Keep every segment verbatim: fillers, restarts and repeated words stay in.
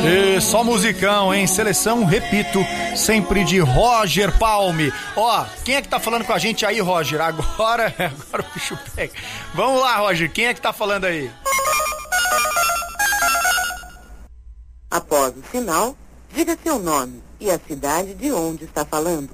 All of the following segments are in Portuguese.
E só musicão, hein? Seleção, repito, sempre de Roger Palme. Ó, quem é que tá falando com a gente aí, Roger? Agora, agora o bicho pega. Vamos lá, Roger, quem é que tá falando aí? Após o sinal, diga seu nome e a cidade de onde está falando.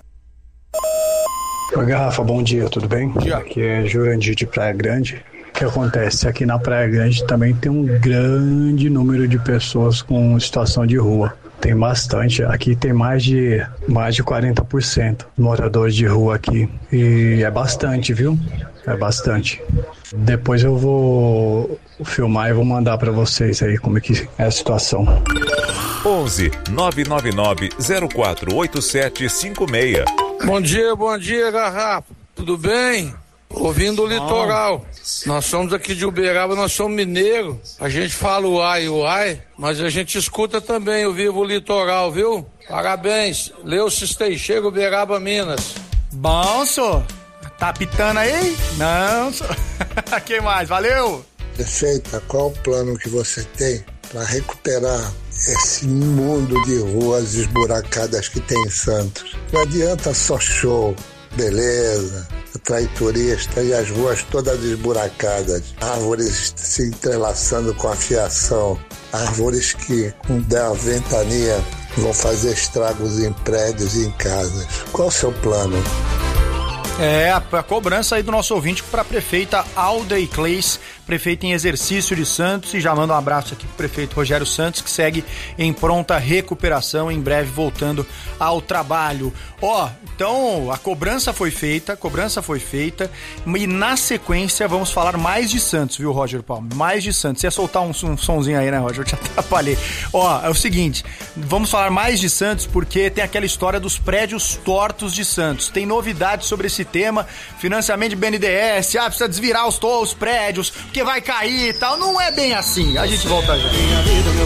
Oi, Garrafa, bom dia, tudo bem? Dia. Aqui é Jurandir de Praia Grande. O que acontece? Aqui na Praia Grande também tem um grande número de pessoas com situação de rua. Tem bastante, aqui tem mais de, mais de quarenta por cento moradores de rua aqui. E é bastante, viu? É bastante. Depois eu vou filmar e vou mandar pra vocês aí como é que é a situação. onze nove nove nove zero quatro oito sete cinco seis. Bom dia, bom dia, Garrafa. Tudo bem? Ouvindo o litoral. Nós somos aqui de Uberaba, nós somos mineiros. A gente fala uai, uai, mas a gente escuta também o Vivo Litoral, viu? Parabéns. Leucis Teixeira, Uberaba, Minas. Bom, senhor. Tá pitando aí? Não, senhor. Quem mais? Valeu. Prefeita, qual o plano que você tem para recuperar esse mundo de ruas esburacadas que tem em Santos? Não adianta só show, beleza, atrai turista e as ruas todas esburacadas, árvores se entrelaçando com a fiação, árvores que, com der ventania, vão fazer estragos em prédios e em casas. Qual o seu plano? É, a, a cobrança aí do nosso ouvinte para a prefeita Alda Icleis, prefeita em exercício de Santos, e já manda um abraço aqui pro prefeito Rogério Santos, que segue em pronta recuperação, em breve voltando ao trabalho. Ó, então a cobrança foi feita, a cobrança foi feita, e na sequência vamos falar mais de Santos, viu, Roger Palme? Mais de Santos. Você ia soltar um, um sonzinho aí, né, Roger? Eu te atrapalhei. Ó, é o seguinte, vamos falar mais de Santos porque tem aquela história dos prédios tortos de Santos. Tem novidades sobre esse tema, financiamento de B N D E S, ah, precisa desvirar os, os prédios, porque vai cair e tal. Não é bem assim. A gente volta já. Minha vida, meu